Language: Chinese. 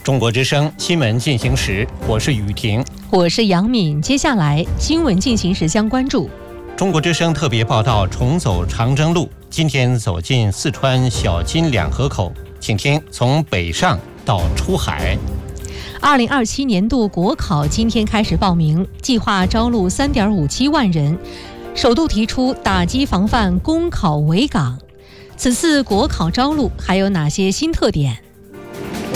中国之声新闻进行时，我是雨婷， 我是杨敏。接下来新闻进行时将关注中国之声特别报道：重走长征路，今天走进四川小金两河口，请听从北上到出海。 2027年度国考今天开始报名，计划招录3.57万人，首度提出打击防范公考围岗。此次国考招录还有哪些新特点？